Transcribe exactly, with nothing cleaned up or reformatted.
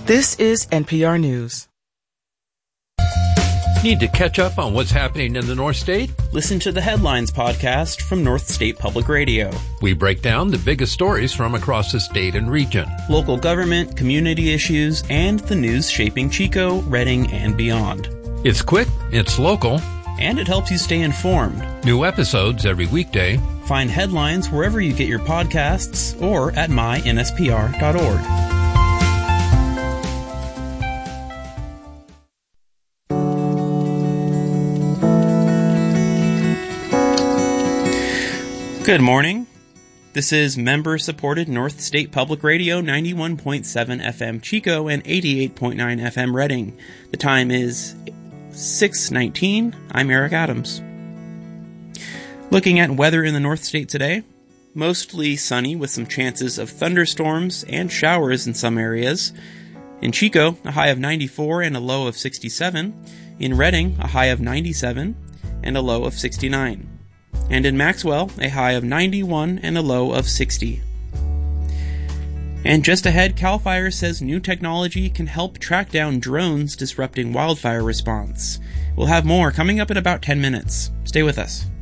This is N P R News. Need to catch up on what's happening in the North State? Listen to the Headlines podcast from North State Public Radio. We break down the biggest stories from across the state and region. Local government, community issues, and the news shaping Chico, Redding, and beyond. It's quick, it's local, and it helps you stay informed. New episodes every weekday. Find Headlines wherever you get your podcasts or at my N S P R dot org. Good morning. This is member-supported North State Public Radio, ninety-one point seven F M Chico and eighty-eight point nine F M Redding. The time is six nineteen. I'm Eric Adams. Looking at weather in the North State today, mostly sunny with some chances of thunderstorms and showers in some areas. In Chico, a high of ninety-four and a low of sixty-seven. In Redding, a high of ninety-seven and a low of sixty-nine. And in Maxwell, a high of ninety-one and a low of sixty. And just ahead, CAL FIRE says new technology can help track down drones disrupting wildfire response. We'll have more coming up in about ten minutes. Stay with us.